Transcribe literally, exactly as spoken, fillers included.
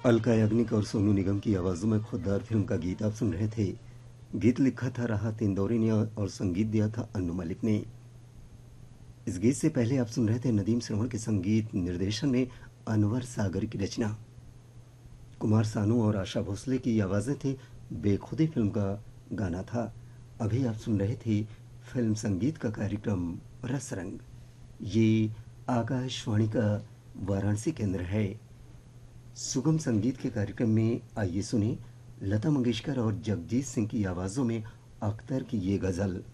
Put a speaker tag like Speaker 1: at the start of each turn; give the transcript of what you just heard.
Speaker 1: अलका याग्निक और सोनू निगम की आवाज़ों में खुददार फिल्म का गीत आप सुन रहे थे। गीत लिखा था राहत इंदौरी ने और संगीत दिया था अन्नू मलिक ने। इस गीत से पहले आप सुन रहे थे नदीम श्रवण के संगीत निर्देशन में अनवर सागर की रचना। कुमार सानू और आशा भोसले की आवाज़ें थी। बेखुदी फिल्म का गाना था। अभी आप सुन रहे थे फिल्म संगीत का कार्यक्रम रसरंग। ये आकाशवाणी का वाराणसी केंद्र है। सुगम संगीत के कार्यक्रम में आइए सुने लता मंगेशकर और जगजीत सिंह की आवाज़ों में अख्तर की ये गज़ल।